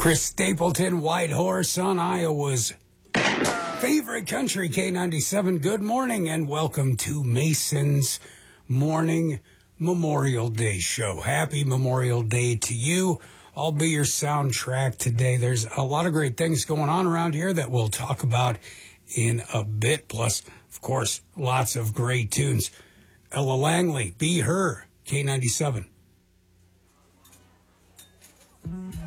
Chris Stapleton, White Horse on Iowa's favorite country, K97. Good morning and welcome to Mason's Morning Memorial Day show. Happy Memorial Day to you. I'll be your soundtrack today. There's a lot of great things going on around here that we'll talk about in a bit. Plus, of course, lots of great tunes. Ella Langley, Be Her, K97.